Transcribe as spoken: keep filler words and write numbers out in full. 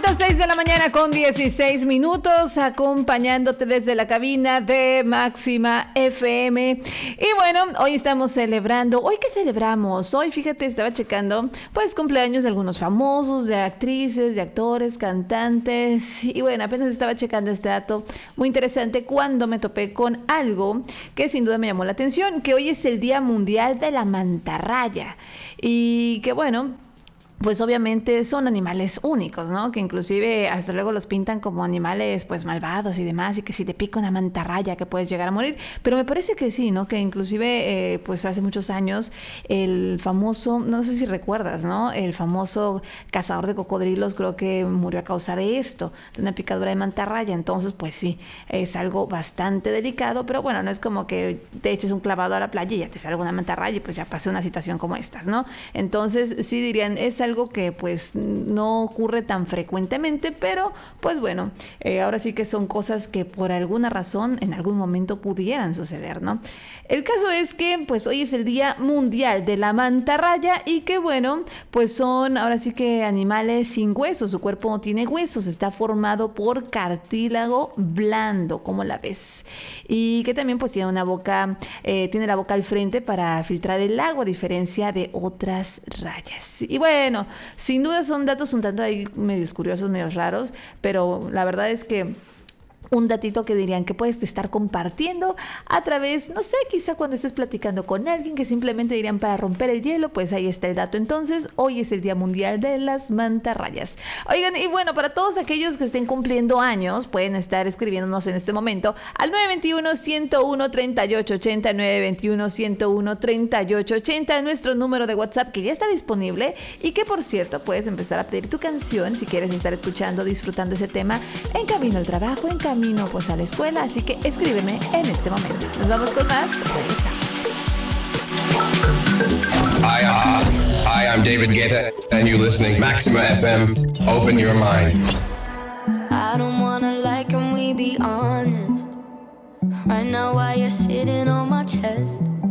las seis de la mañana con dieciséis minutos, acompañándote desde la cabina de Máxima F M. Y bueno, hoy estamos celebrando. ¿Hoy qué celebramos? Hoy, fíjate, estaba checando, pues, cumpleaños de algunos famosos, de actrices, de actores, cantantes. Y bueno, apenas estaba checando este dato muy interesante cuando me topé con algo que sin duda me llamó la atención, que hoy es el Día Mundial de la Mantarraya. Y que bueno, pues obviamente son animales únicos, ¿no? Que inclusive hasta luego los pintan como animales pues malvados y demás, y que si te pica una mantarraya que puedes llegar a morir. Pero me parece que sí, ¿no? Que inclusive eh, pues hace muchos años el famoso, no sé si recuerdas, ¿no? El famoso cazador de cocodrilos creo que murió a causa de esto, de una picadura de mantarraya. Entonces pues sí, es algo bastante delicado, pero bueno, no es como que te eches un clavado a la playa y ya te salga una mantarraya y pues ya pase una situación como estas, ¿no? Entonces sí dirían, es algo que pues no ocurre tan frecuentemente, pero pues bueno, eh, ahora sí que son cosas que por alguna razón en algún momento pudieran suceder, ¿no? El caso es que pues hoy es el Día Mundial de la Mantarraya y que bueno, pues son ahora sí que animales sin huesos, su cuerpo no tiene huesos, está formado por cartílago blando, como la ves, y que también pues tiene una boca, eh, tiene la boca al frente para filtrar el agua, a diferencia de otras rayas. Y bueno, sin duda son datos un tanto ahí medios curiosos, medios raros, pero la verdad es que un datito que dirían que puedes estar compartiendo a través, no sé, quizá cuando estés platicando con alguien, que simplemente dirían para romper el hielo, pues ahí está el dato. Entonces, hoy es el Día Mundial de las Mantarrayas. Oigan, y bueno, para todos aquellos que estén cumpliendo años, pueden estar escribiéndonos en este momento al nueve dos uno, uno uno, tres ocho ocho cero, nueve dos uno, uno uno, tres ocho ocho cero, nuestro número de WhatsApp que ya está disponible y que, por cierto, puedes empezar a pedir tu canción si quieres estar escuchando, disfrutando ese tema en camino al trabajo, en camino camino pues a la escuela, así que escríbeme en este momento. Nos vamos con más. Regresamos. Hi, uh, hi, I'm David Guetta, and you're listening Maxima F M. Open your mind. I don't wanna lie, can we be honest? Right now while you're sitting on my chest,